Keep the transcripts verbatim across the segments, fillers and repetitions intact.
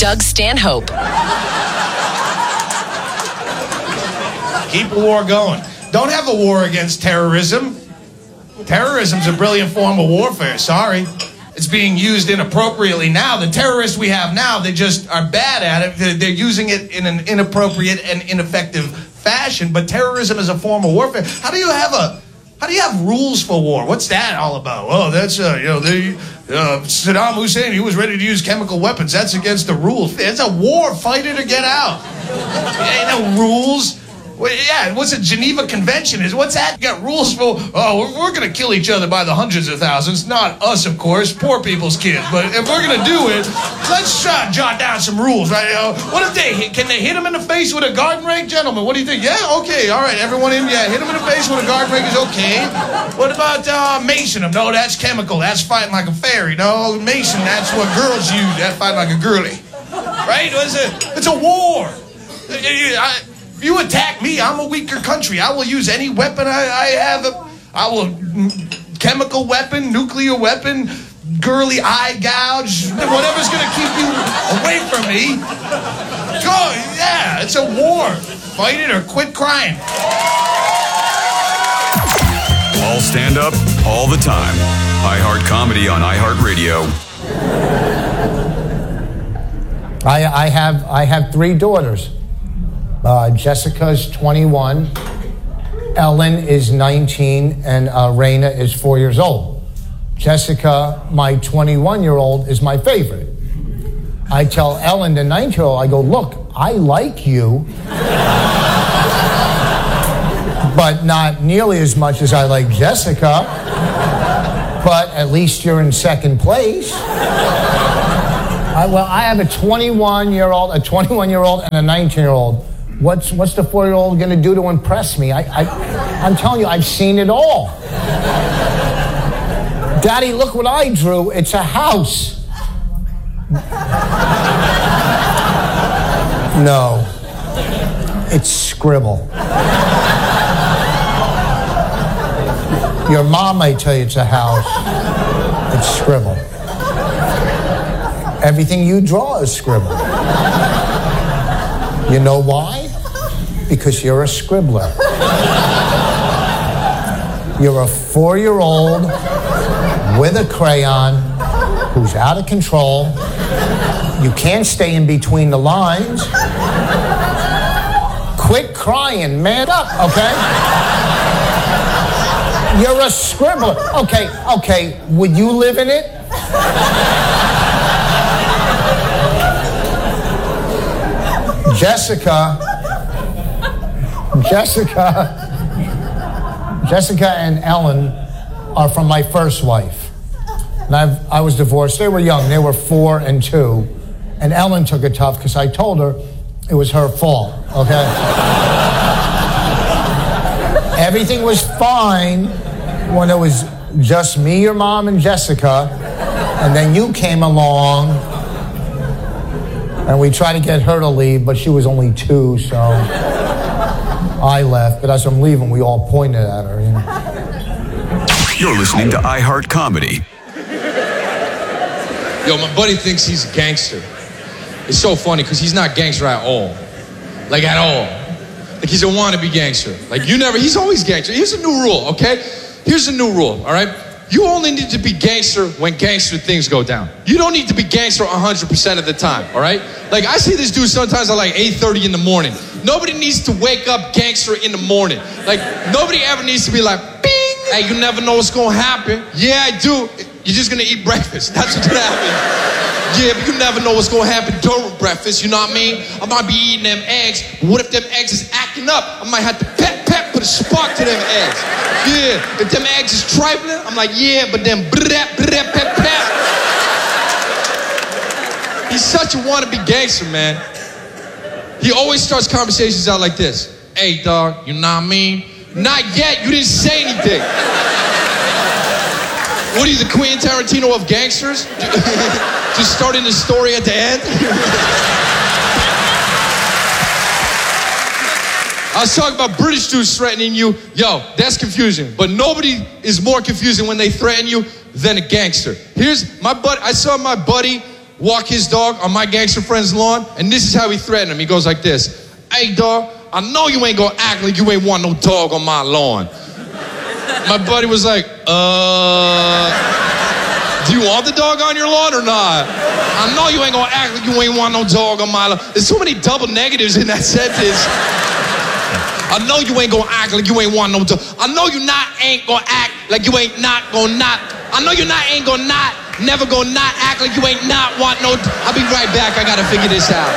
Doug Stanhope. Keep a war going. Don't have a war against terrorism. Terrorism's a brilliant form of warfare, sorry. It's being used inappropriately now. The terrorists we have now, they just are bad at it. They're, they're using it in an inappropriate and ineffective fashion, but terrorism is a form of warfare. How do you have a, how do you have rules for war? What's that all about? Oh, that's, uh, you know, the, uh, Saddam Hussein, he was ready to use chemical weapons. That's against the rules. It's a war. Fight it or get out. There ain't no rules. Well, yeah, what's a Geneva Convention? Is what's that? You got rules for, oh, we're, we're going to kill each other by the hundreds of thousands. Not us, of course, poor people's kids. But if we're going to do it, let's try jot down some rules, right? Uh, what if they hit, can they hit him in the face with a garden rake? Gentlemen, what do you think? Yeah, okay, all right, everyone in, yeah, hit him in the face with a garden rake is okay. What about uh, Mason him? No, that's chemical. That's fighting like a fairy. No, Mason, that's what girls use. That's fighting like a girly. Right? It's a, it's a war. I, If you attack me, I'm a weaker country. I will use any weapon I, I have. I will, chemical weapon, nuclear weapon, girly eye gouge, whatever's going to keep you away from me. Go, yeah, it's a war. Fight it or quit crying. All stand up, all the time. iHeart Comedy on iHeartRadio. I, I have I have three daughters. Uh, Jessica's twenty-one, Ellen is nineteen, and uh, Raina is four years old. Jessica, my twenty-one-year-old, is my favorite. I tell Ellen, the nine-year-old, I go, look, I like you, but not nearly as much as I like Jessica, but at least you're in second place. I, well, I have a twenty-one-year-old, a twenty-one-year-old, and a nineteen-year-old. What's what's the four-year-old going to do to impress me? I, I, I'm telling you, I've seen it all. Daddy, look what I drew. It's a house. No. It's scribble. Your mom might tell you it's a house. It's scribble. Everything you draw is scribble. You know why? Because you're a scribbler. You're a four-year-old with a crayon who's out of control. You can't stay in between the lines. Quit crying, man up, okay? You're a scribbler. Okay, okay, would you live in it? Jessica, Jessica, Jessica and Ellen are from my first wife. And I've, I was divorced. They were young. They were four and two. And Ellen took it tough because I told her it was her fault, okay? Everything was fine when it was just me, your mom, and Jessica. And then you came along. And we tried to get her to leave, but she was only two, so I left. But as I'm leaving, we all pointed at her. You know? You're listening to iHeart Comedy. Yo, my buddy thinks he's a gangster. It's so funny because he's not gangster at all. Like, at all. Like, he's a wannabe gangster. Like, you never, he's always gangster. Here's a new rule, okay? Here's a new rule, all right? You only need to be gangster when gangster things go down. You don't need to be gangster one hundred percent of the time, all right? Like, I see this dude sometimes at like eight thirty in the morning. Nobody needs to wake up gangster in the morning. Like, nobody ever needs to be like, bing! Hey, you never know what's gonna happen. Yeah, I do. You're just gonna eat breakfast. That's what's gonna happen. Yeah, but you never know what's gonna happen during breakfast, you know what I mean? I might be eating them eggs, but what if them eggs is acting up? I might have to pep, pep, put a spark to them eggs. Yeah, if them eggs is trifling, I'm like, yeah, but then brrrap, brrrap, pep, pep. He's such a wannabe gangster, man. He always starts conversations out like this. Hey, dog, you know what I mean? Not yet, you didn't say anything. What are you, the Quentin Tarantino of gangsters? Just starting the story at the end? I was talking about British dudes threatening you. Yo, that's confusing. But nobody is more confusing when they threaten you than a gangster. Here's my buddy. I saw my buddy walk his dog on my gangster friend's lawn, and this is how he threatened him. He goes like this: "Hey, dog, I know you ain't gonna act like you ain't want no dog on my lawn." My buddy was like, uh, do you want the dog on your lawn or not? "I know you ain't gonna act like you ain't want no dog on my lawn." There's so many double negatives in that sentence. "I know you ain't gonna act like you ain't want no dog. I know you not ain't gonna act like you ain't not gonna not. I know you not ain't gonna not, never gonna not act like you ain't not want no." I'll be right back. I gotta figure this out.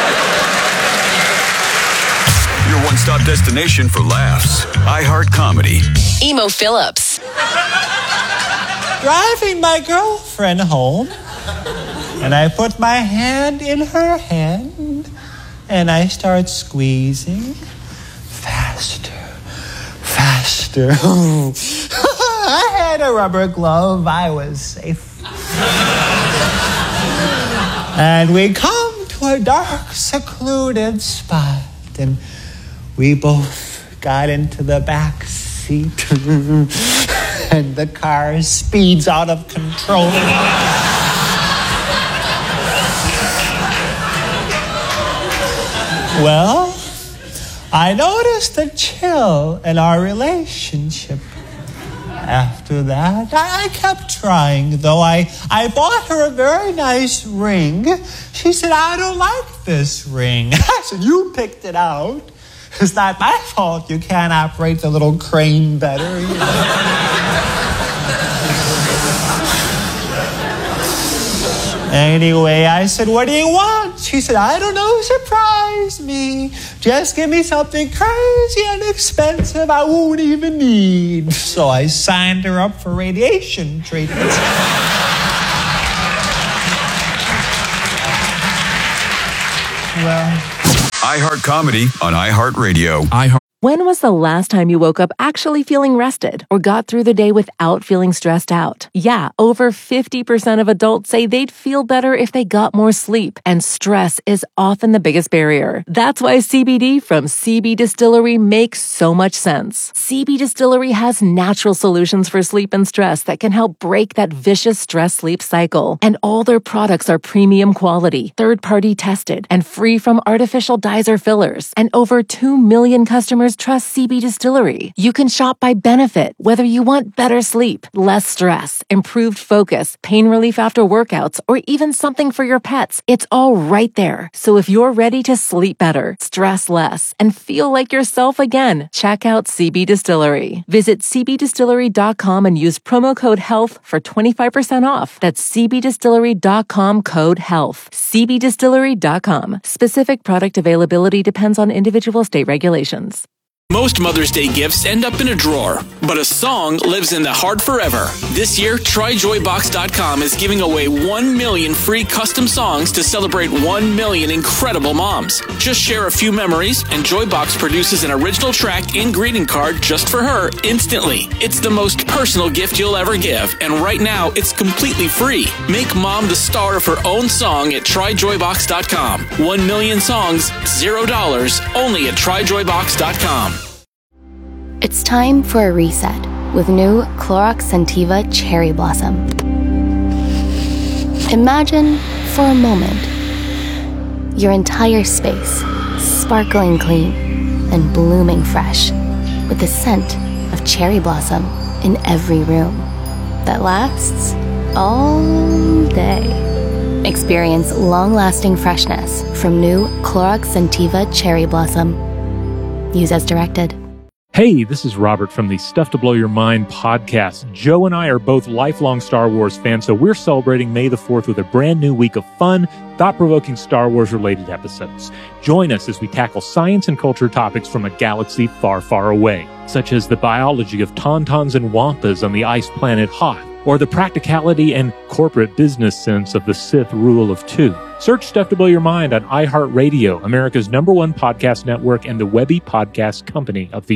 Your one-stop destination for laughs. iHeart Comedy. Emo Phillips. Driving my girlfriend home, and I put my hand in her hand, and I start squeezing faster, faster. I had a rubber glove. I was safe. And we come to a dark, secluded spot, and we both got into the back seat, and the car speeds out of control. Well, I noticed a chill in our relationship. After that, I, I kept trying, though I, I bought her a very nice ring. She said, "I don't like this ring." I said, "You picked it out. It's not my fault you can't operate the little crane better." You know? Anyway, I said, "What do you want?" She said, "I don't know, surprise me. Just give me something crazy and expensive I won't even need." So I signed her up for radiation treatment. Well, iHeart Comedy on iHeartRadio. iHeart. When was the last time you woke up actually feeling rested or got through the day without feeling stressed out? Yeah, over fifty percent of adults say they'd feel better if they got more sleep, and stress is often the biggest barrier. That's why C B D from C B Distillery makes so much sense. C B Distillery has natural solutions for sleep and stress that can help break that vicious stress-sleep cycle. And all their products are premium quality, third-party tested, and free from artificial dyes or fillers. And over two million customers trust C B Distillery. You can shop by benefit, whether you want better sleep, less stress, improved focus, pain relief after workouts, or even something for your pets. It's all right there. So if you're ready to sleep better, stress less, and feel like yourself again, check out C B Distillery. Visit c b distillery dot com and use promo code HEALTH for twenty-five percent off. That's c b distillery dot com code HEALTH. c b distillery dot com. Specific product availability depends on individual state regulations. Most Mother's Day gifts end up in a drawer, but a song lives in the heart forever. This year, try joy box dot com is giving away one million free custom songs to celebrate one million incredible moms. Just share a few memories, and Joybox produces an original track and greeting card just for her instantly. It's the most personal gift you'll ever give, and right now, it's completely free. Make mom the star of her own song at try joy box dot com. One million songs, zero dollars, only at try joy box dot com. It's time for a reset with new Clorox Scentiva Cherry Blossom. Imagine, for a moment, your entire space sparkling clean and blooming fresh with the scent of cherry blossom in every room that lasts all day. Experience long-lasting freshness from new Clorox Scentiva Cherry Blossom. Use as directed. Hey, this is Robert from the Stuff to Blow Your Mind podcast. Joe and I are both lifelong Star Wars fans, so we're celebrating May the fourth with a brand new week of fun, thought-provoking Star Wars-related episodes. Join us as we tackle science and culture topics from a galaxy far, far away, such as the biology of tauntauns and wampas on the ice planet Hoth, or the practicality and corporate business sense of the Sith rule of two. Search Stuff to Blow Your Mind on iHeartRadio, America's number one podcast network and the Webby Podcast Company of the Year.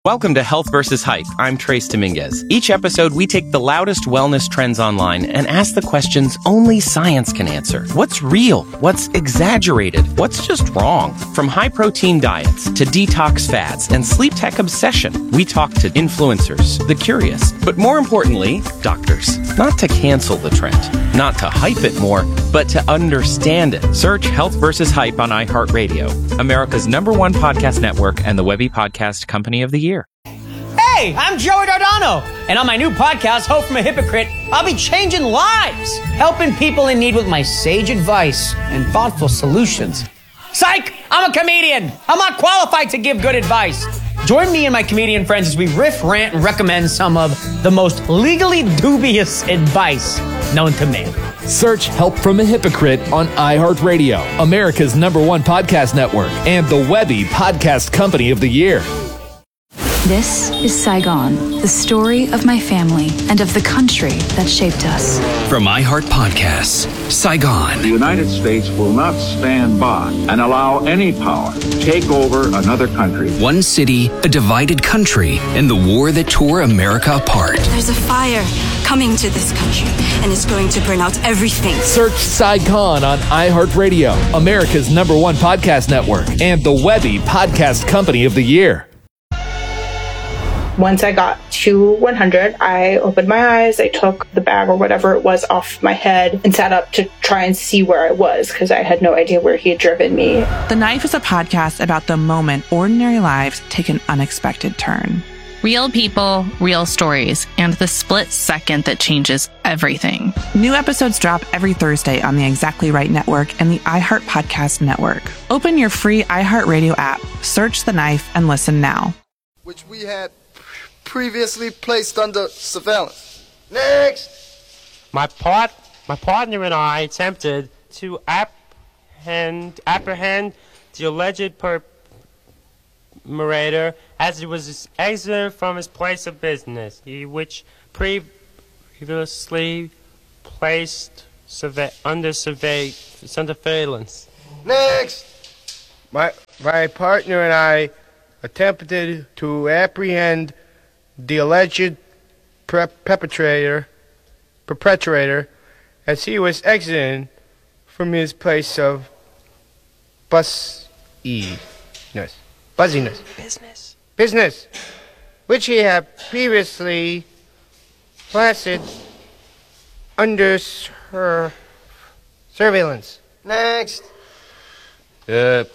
Welcome to Health versus Hype. I'm Trace Dominguez. Each episode, we take the loudest wellness trends online and ask the questions only science can answer. What's real? What's exaggerated? What's just wrong? From high-protein diets to detox fads and sleep tech obsession, we talk to influencers, the curious, but more importantly, doctors. Not to cancel the trend, not to hype it more, but to understand it. Search Health versus Hype on iHeartRadio, America's number one podcast network and the Webby Podcast Company of the Year. Hey, I'm Joey Dardano, and on my new podcast, Hope from a Hypocrite, I'll be changing lives, helping people in need with my sage advice and thoughtful solutions. Psych! I'm a comedian. I'm not qualified to give good advice. Join me and my comedian friends as we riff, rant, and recommend some of the most legally dubious advice known to man. Search Help from a Hypocrite on iHeartRadio, America's number one podcast network, and the Webby Podcast Company of the Year. This is Saigon, the story of my family and of the country that shaped us. From iHeart Podcasts, Saigon. The United States will not stand by and allow any power to take over another country. One city, a divided country, and the war that tore America apart. There's a fire coming to this country, and it's going to burn out everything. Search Saigon on iHeartRadio, America's number one podcast network, and the Webby Podcast Company of the Year. Once I got to one hundred, I opened my eyes, I took the bag or whatever it was off my head and sat up to try and see where I was because I had no idea where he had driven me. The Knife is a podcast about the moment ordinary lives take an unexpected turn. Real people, real stories, and the split second that changes everything. New episodes drop every Thursday on the Exactly Right Network and the iHeart Podcast Network. Open your free iHeartRadio app, search The Knife, and listen now. Which we had previously placed under surveillance. Next! My part, my partner and I attempted to apprehend, apprehend the alleged perpetrator as he was exiting from his place of business, he, which previously placed surve- under survey, surveillance. Next! My, my partner and I attempted to apprehend the alleged pre- perpetrator, perpetrator, as he was exiting from his place of buzziness, buzziness, business, business, which he had previously placed under her surveillance. Next. Uh,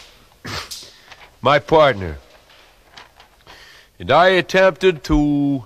my partner and I attempted to,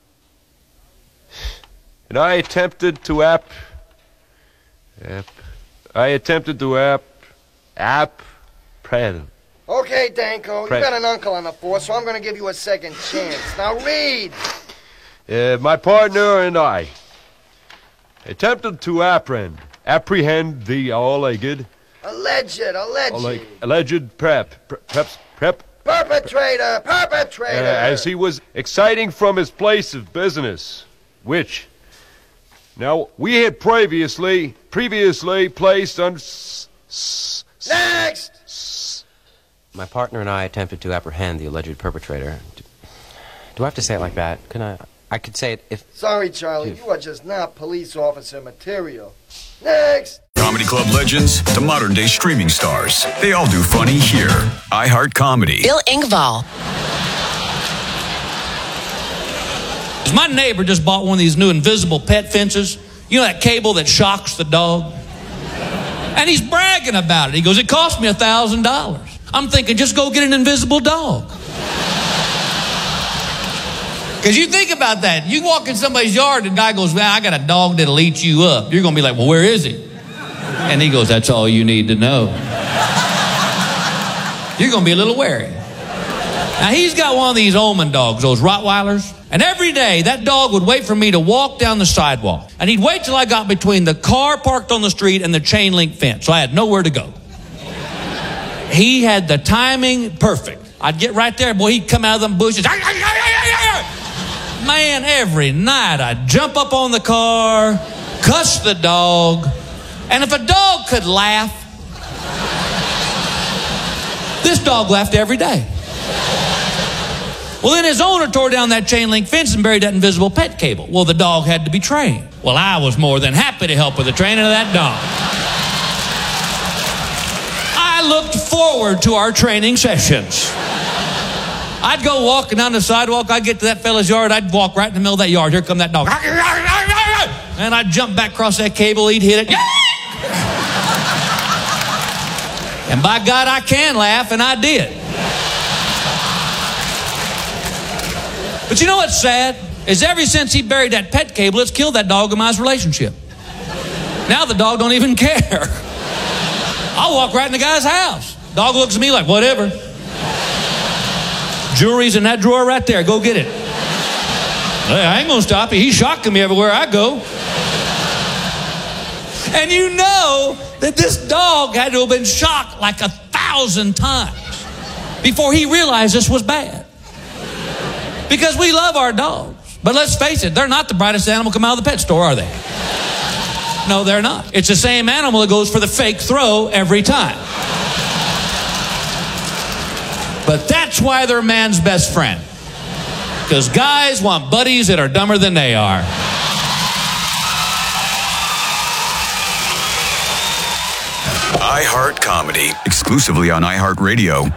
and I attempted to app, app, I attempted to app, app, pred. Okay, Danko, Pre- you got an uncle on the force, so I'm going to give you a second chance. Now read. Uh, my partner and I attempted to apprehend, apprehend the all-legged, Alleged, alleged. alleg- alleged prep, prep, prep, prep Perpetrator, perpetrator. Uh, as he was exciting from his place of business, which, now, we had previously, previously placed under... S- s- Next! S- My partner and I attempted to apprehend the alleged perpetrator. Do, do I have to say it like that? Can I... I could say it if... Sorry, Charlie, you are just not police officer material. Next! Comedy club legends to modern day streaming stars. They all do funny here. iHeart Comedy. Bill Engvall. My neighbor just bought one of these new invisible pet fences. You know that cable that shocks the dog? And he's bragging about it. He goes, it cost me a thousand dollars. I'm thinking, just go get an invisible dog. Because you think about that. You walk in somebody's yard and the guy goes, well, I got a dog that'll eat you up. You're going to be like, well, where is he? And he goes, that's all you need to know. You're going to be a little wary. Now, he's got one of these Omen dogs, those Rottweilers. And every day, that dog would wait for me to walk down the sidewalk. And he'd wait till I got between the car parked on the street and the chain link fence. So I had nowhere to go. He had the timing perfect. I'd get right there. Boy, he'd come out of them bushes. Man, every night I'd jump up on the car, cuss the dog. And if a dog could laugh, this dog laughed every day. Well, then his owner tore down that chain link fence and buried that invisible pet cable. Well, the dog had to be trained. Well, I was more than happy to help with the training of that dog. I looked forward to our training sessions. I'd go walking down the sidewalk. I'd get to that fella's yard. I'd walk right in the middle of that yard. Here come that dog. And I'd jump back across that cable. He'd hit it. And by God, I can laugh, and I did. But you know what's sad? Is ever since he buried that pet cable, it's killed that dog and my relationship. Now the dog don't even care. I'll walk right in the guy's house. Dog looks at me like, whatever. Jewelry's in that drawer right there. Go get it. Hey, I ain't gonna stop you. He's shocking me everywhere I go. And you know that this dog had to have been shocked like a thousand times before he realized this was bad. Because we love our dogs. But let's face it, they're not the brightest animal come out of the pet store, are they? No, they're not. It's the same animal that goes for the fake throw every time. But that's why they're man's best friend. Because guys want buddies that are dumber than they are. iHeart Comedy, exclusively on iHeartRadio.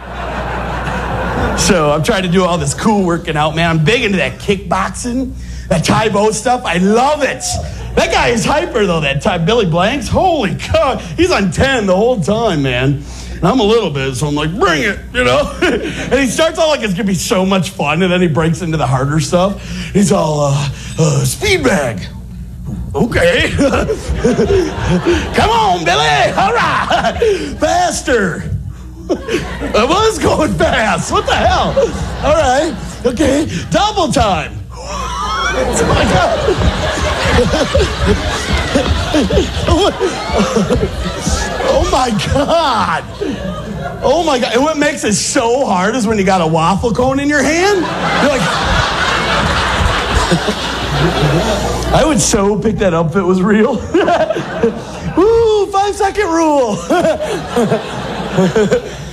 So I'm trying to do all this cool working out, man. I'm big into that kickboxing, that Ty Bo stuff. I love it. That guy is hyper, though, that Ty Billy Blanks. Holy God. He's on ten the whole time, man. And I'm a little bit, so I'm like, bring it, you know? And he starts all like it's going to be so much fun, and then he breaks into the harder stuff. He's all, uh, uh speed bag. Okay. Come on, Billy. All right. Faster. I was going fast. What the hell? All right. Okay. Double time. Oh, my God. Oh, my God. Oh, my God. And what makes it so hard is when you got a waffle cone in your hand. You're like... I would so pick that up if it was real. Woo, five second rule.